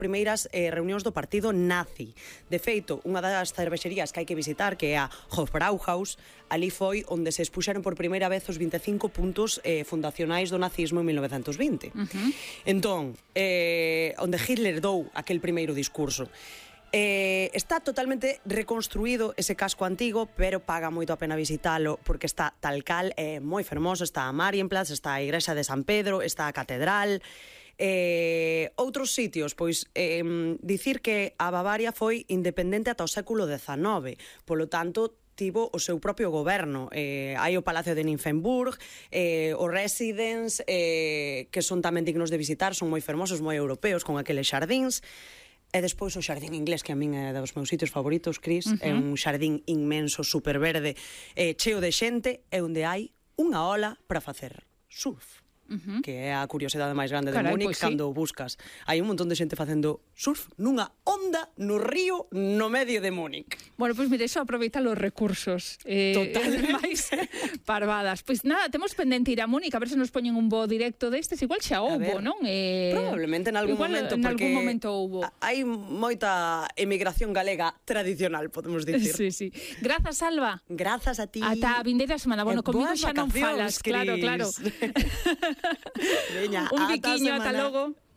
primeiras reunións do partido nazi. De feito, unha das cervexerías que hai que visitar, que é a Hofbrauhaus, ali foi onde se expuxeron por primeira vez os 25 puntos fundacionais do nazismo en 1920. Entón, onde Hitler dou aquel primeiro discurso. Está totalmente reconstruído ese casco antigo, pero paga moito a pena visitalo porque está tal cal, moi fermoso. Está a Marienplatz, está a Igrexa de San Pedro, está a Catedral. Outros sitios, pois dicir que a Bavaria foi independente ata o século XIX, polo tanto tivo o seu propio goberno. Hai o Palacio de Nymphenburg, o Residence, que son tamén dignos de visitar, son moi fermosos, moi europeos, con aqueles xardíns. E despois o xardín inglés, que a min é dos meus sitios favoritos, Cris, é un xardín inmenso, super verde, cheo de xente, e onde hai unha ola para facer surf. Que é a curiosidade máis grande de Múnich, cando buscas. Hai un montón de xente facendo surf nunha onda no río no medio de Múnich. Bueno, pois mire, iso aproveita os recursos. Totalmente. Máis parvadas. Pois nada, temos pendente ir a Múnich, a ver se nos poñen un bo directo destes. Igual xa houbo, non? Probablemente en algún momento, porque en algún momento houbo. Hai moita emigración galega tradicional, podemos dicir. Sí, sí. Grazas, Alba. Grazas a ti. Ata a vindeira semana. Bueno, comigo xa non falas, claro. Veña, un biquiño, ata logo.